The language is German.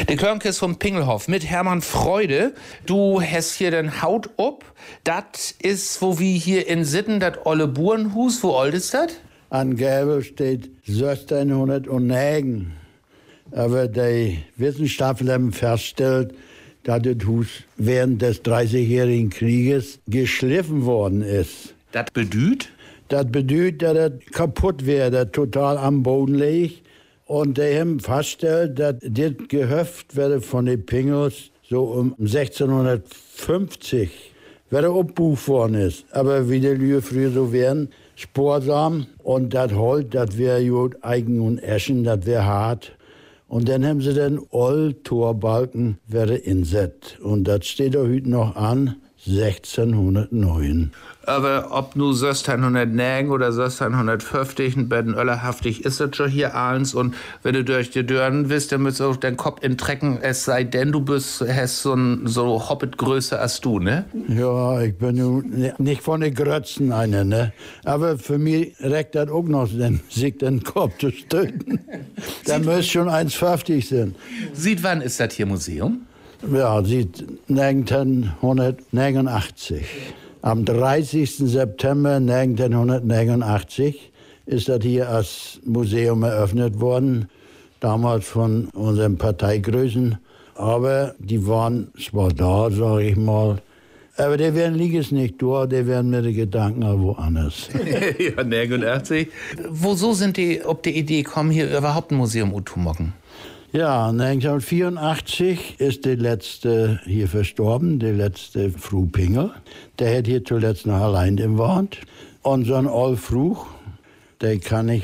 Der Klörnkes vom Pingelhof mit Hermann Freude. Du hast hier den Haut up. Das ist, wo wir hier in Sitten, das olle Burenhus. Wo alt ist das? An Gäbel steht 1609. Aber die Wissenschaftler haben festgestellt, dass das Haus während des 30-jährigen Krieges geschliffen worden ist. Das bedeutet? Das bedeutet, dass das kaputt wäre, das total am Boden liegt. Und die haben festgestellt, dass das Gehöft werde von den Pingels so um 1650 werde abgebucht worden ist. Aber wie die Lühe früher so wären, sparsam. Und das Holz, das wäre gut Eichen und Eschen, das wäre hart. Und dann haben sie den Old-Torbalken werde inset. Und das steht auch heute noch an, 1609. Aber ob nur 1609 oder 1650, ein bisschen öllerhaftig ist das schon hier eins. Und wenn du durch die Dörren bist, dann müsst du auch den Kopf intrecken, es sei denn, du hast so Hobbit-Größe als du, ne? Ja, ich bin nun nicht von den Grötzen einer, ne? Aber für mich reicht das auch noch, sich den Kopf zu stützen. Da müsste schon 1,50 sein. Sieht wann ist das hier Museum? Ja, sieht 1989. Am 30. September 1989 ist das hier als Museum eröffnet worden, damals von unseren Parteigrößen. Aber die waren zwar da, sage ich mal, aber die liegen es nicht da, die werden mit den Gedanken auch woanders. Ja, 89. Wieso sind die auf die Idee gekommen, hier überhaupt ein Museum zu machen? Ja, 1984 ist der letzte hier verstorben, der letzte Frau Pingel. Der hat hier zuletzt noch allein gewohnt. Und so ein Old Fruch, der kann ich